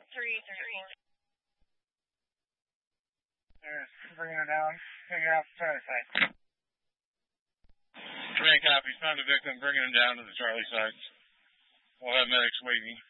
There's bringing her down. Figure out the other side. Command copy. Found the victim. Bringing him down to the Charlie site. We'll have medics waiting.